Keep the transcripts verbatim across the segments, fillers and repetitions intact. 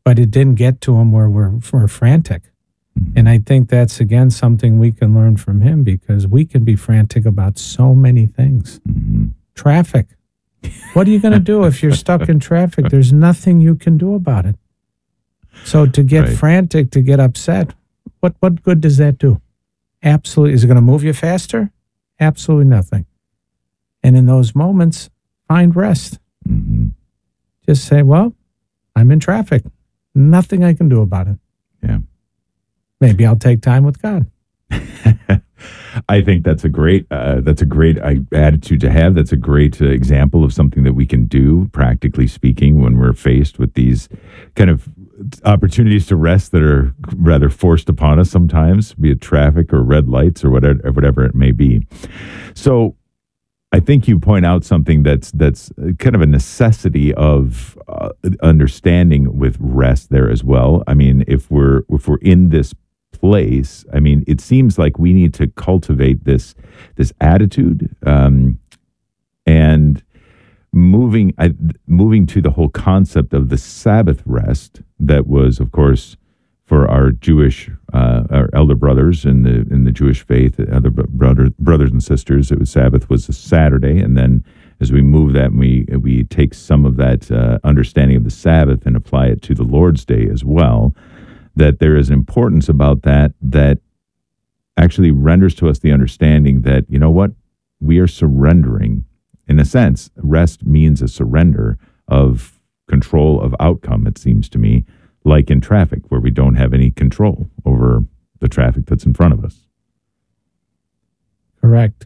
but it didn't get to him where we're, we're frantic. Mm-hmm. And I think that's, again, something we can learn from him, because we can be frantic about so many things. Mm-hmm. Traffic. What are you going to do if you're stuck in traffic? There's nothing you can do about it. So to get Right. frantic, to get upset, what, what good does that do? Absolutely. Is it going to move you faster? Absolutely nothing. And in those moments, find rest. Mm-hmm. Just say, well, I'm in traffic. Nothing I can do about it. Yeah. Maybe I'll take time with God. I think that's a great uh, that's a great uh, attitude to have. That's a great uh, example of something that we can do, practically speaking, when we're faced with these kind of opportunities to rest that are rather forced upon us sometimes, be it traffic or red lights or whatever, whatever it may be. So I think you point out something that's that's kind of a necessity of uh, understanding with rest there as well. I mean, if we're if we're in this place, I mean, it seems like we need to cultivate this this attitude, um, and moving uh, moving to the whole concept of the Sabbath rest that was, of course, for our Jewish uh, our elder brothers in the in the Jewish faith, other brother, brothers and sisters. It was Sabbath was a Saturday, and then as we move that, we we take some of that uh, understanding of the Sabbath and apply it to the Lord's Day as well. That there is importance about that that actually renders to us the understanding that, you know what, we are surrendering. In a sense, rest means a surrender of control of outcome, it seems to me, like in traffic, where we don't have any control over the traffic that's in front of us. Correct.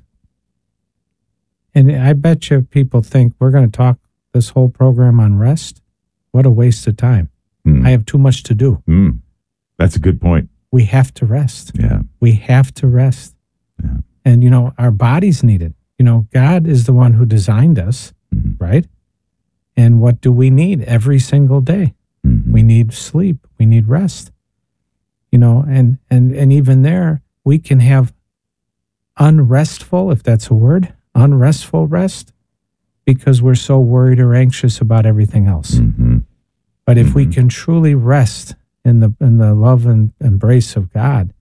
And I bet you people think we're going to talk this whole program on rest. What a waste of time. Mm. I have too much to do. Mm. That's a good point. We have to rest. Yeah. We have to rest. Yeah. And, you know, our bodies need it. You know, God is the one who designed us, Mm-hmm. right? And what do we need every single day? Mm-hmm. We need sleep. We need rest. You know, and, and, and even there, we can have unrestful, if that's a word, unrestful rest, because we're so worried or anxious about everything else. Mm-hmm. But if we Mhm. can truly rest in the in the love and embrace of God,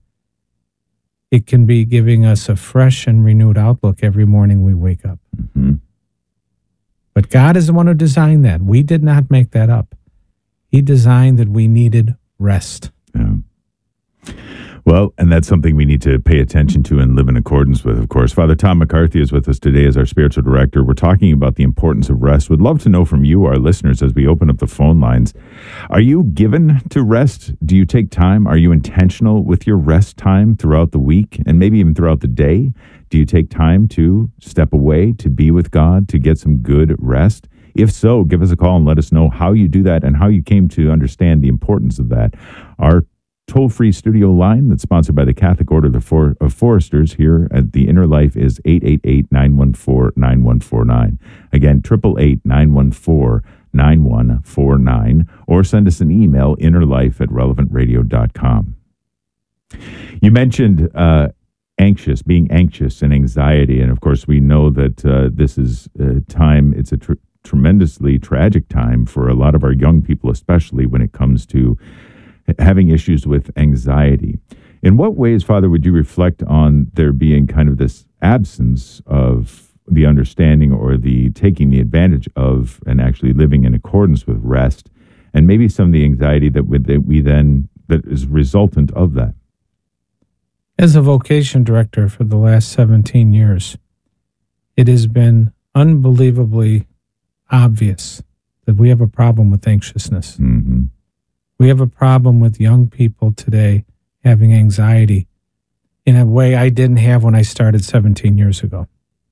it can be giving us a fresh and renewed outlook every morning we wake up. Mm-hmm. But God is the one who designed that. We did not make that up. He designed that we needed rest. Yeah. Well, and that's something we need to pay attention to and live in accordance with, of course. Father Tom McCarthy is with us today as our spiritual director. We're talking about the importance of rest. We'd love to know from you, our listeners, as we open up the phone lines. Are you given to rest? Do you take time? Are you intentional with your rest time throughout the week and maybe even throughout the day? Do you take time to step away, to be with God, to get some good rest? If so, give us a call and let us know how you do that and how you came to understand the importance of that. Our toll-free studio line that's sponsored by the Catholic Order of, the For- of Foresters here at the Inner Life is eight eight eight, nine one four, nine one four nine. Again, eight eight eight, nine one four, nine one four nine, or send us an email, innerlife at relevant radio dot com. You mentioned uh, anxious, being anxious and anxiety, and of course we know that uh, this is a time, it's a tr- tremendously tragic time for a lot of our young people, especially when it comes to having issues with anxiety. In what ways, Father, would you reflect on there being kind of this absence of the understanding or the taking the advantage of and actually living in accordance with rest, and maybe some of the anxiety that, would, that we then, that is resultant of that? As a vocation director for the last seventeen years, it has been unbelievably obvious that we have a problem with anxiousness. Mm-hmm. We have a problem with young people today having anxiety in a way I didn't have when I started seventeen years ago.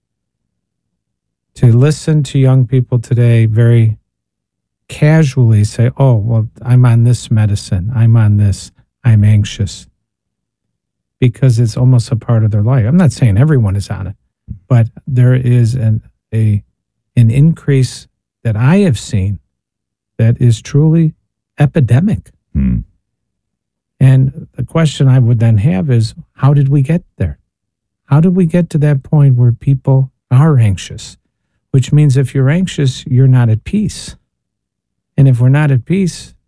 To listen to young people today very casually say, oh, well, I'm on this medicine, I'm on this, I'm anxious, because it's almost a part of their life. I'm not saying everyone is on it, but there is an, a, an increase that I have seen that is truly epidemic. Hmm. And the question I would then have is, how did we get there? How did we get to that point where people are anxious? Which means if you're anxious, you're not at peace. And if we're not at peace,